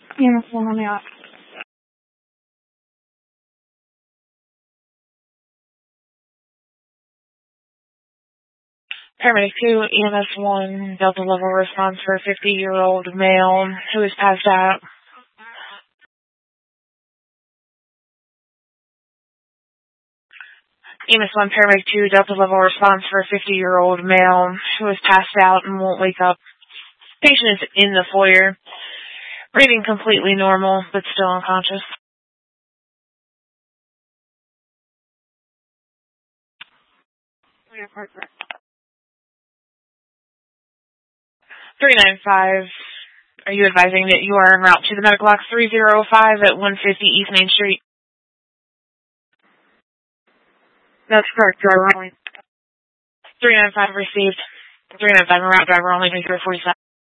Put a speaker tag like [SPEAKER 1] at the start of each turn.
[SPEAKER 1] EMS 1 on the op.
[SPEAKER 2] Paramedic 2, EMS 1, Delta level response for a 50-year-old male who is passed out. EMS 1, Paramedic 2, Delta level response for a 50-year-old male who is passed out and won't wake up. Patient is in the foyer, breathing completely normal, but still unconscious.
[SPEAKER 1] Yeah, part correct.
[SPEAKER 2] 395, are you advising that you are en route to the medical box 305 at 150 East Main Street?
[SPEAKER 1] That's correct, driver only.
[SPEAKER 2] 395 received. 395 en route, driver only, 047.